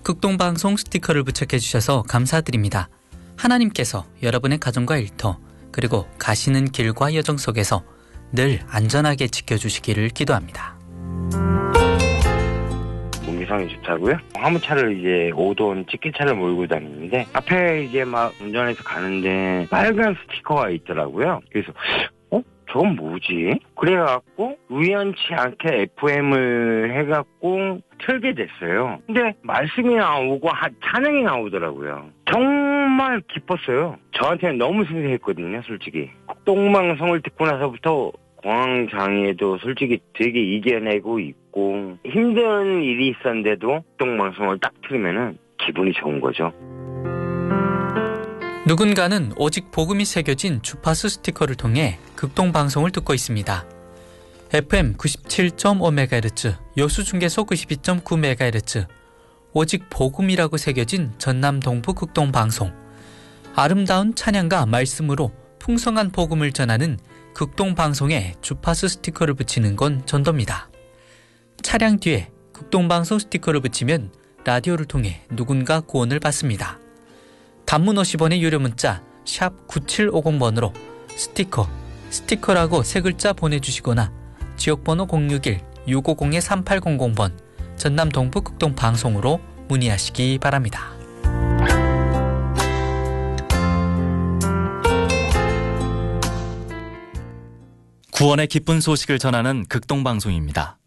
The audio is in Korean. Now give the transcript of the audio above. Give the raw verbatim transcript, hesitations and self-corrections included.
극동방송 스티커를 부착해 주셔서 감사드립니다. 하나님께서 여러분의 가정과 일터 그리고 가시는 길과 여정 속에서 늘 안전하게 지켜주시기를 기도합니다. 문기성이 좋다고요? 화물차를 이제 오돈 찌개차를 몰고 다니는데 앞에 이제 막 운전해서 가는데 빨간 스티커가 있더라고요. 그래서 어? 저건 뭐지? 그래갖고 우연치 않게 에프엠을 해갖고 틀게 됐어요. 근데 말씀이 나오고 찬양이 나오더라고요. 정말 기뻤어요. 저한테는 너무 생생했거든요, 솔직히. 극동방송을 듣고 나서부터 공황장애도 솔직히 되게 이겨내고 있고 힘든 일이 있었는데도 극동방송을 딱 틀으면은 기분이 좋은 거죠. 누군가는 오직 복음이 새겨진 주파수 스티커를 통해 극동방송을 듣고 있습니다. 에프엠 구십칠 점 오 메가헤르츠, 여수중계소 구십이 점 구 메가헤르츠, 오직 복음이라고 새겨진 전남 동부 극동방송. 아름다운 찬양과 말씀으로 풍성한 복음을 전하는 극동방송에 주파수 스티커를 붙이는 건 전도입니다. 차량 뒤에 극동방송 스티커를 붙이면 라디오를 통해 누군가 구원을 받습니다. 단문 오십 원의 유료 문자 샵 구칠오공 번으로 스티커, 스티커라고 세 글자 보내주시거나 지역번호 공육일 육오공 삼팔공공 번 전남 동부 극동방송으로 문의하시기 바랍니다. 구원의 기쁜 소식을 전하는 극동방송입니다.